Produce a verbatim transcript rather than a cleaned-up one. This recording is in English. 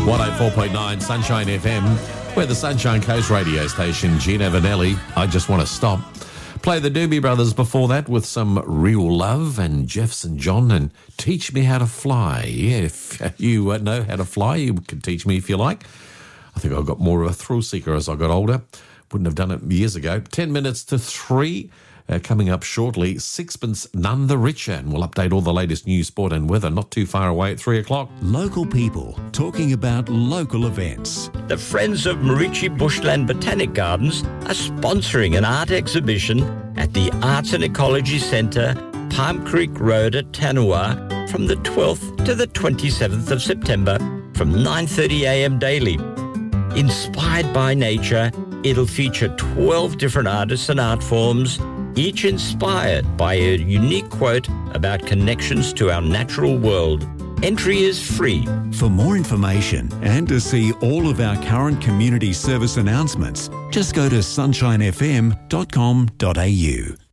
one oh four point nine Sunshine F M. We're the Sunshine Coast radio station. Gina Vanelli, I Just Want to Stop. Play the Doobie Brothers before that with some Real Love and Jeff Saint John and Teach Me How to Fly. Yeah, if you know how to fly, you can teach me if you like. I think I got more of a thrill seeker as I got older. Wouldn't have done it years ago. Ten minutes to three. Uh, coming up shortly, Sixpence None the Richer, and we'll update all the latest news, sport and weather not too far away at three o'clock. Local people talking about local events. The Friends of Marichi Bushland Botanic Gardens are sponsoring an art exhibition at the Arts and Ecology Centre, Palm Creek Road at Tanua, from the twelfth to the twenty-seventh of September from nine thirty a m daily. Inspired by nature, it'll feature twelve different artists and art forms, each inspired by a unique quote about connections to our natural world. Entry is free. For more information and to see all of our current community service announcements, just go to sunshine f m dot com dot a u.